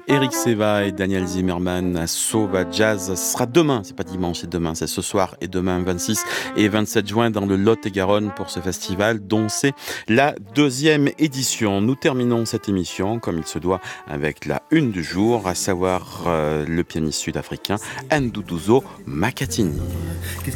Eric Seva et Daniel Zimmerman à Sova Jazz. Ce sera demain, c'est pas dimanche, c'est demain, c'est ce soir et demain 26 et 27 juin dans le Lot-et-Garonne pour ce festival dont c'est la deuxième édition. Nous terminons cette émission comme il se doit avec la une du jour, à savoir le pianiste sud-africain Nduduzo Makhathini.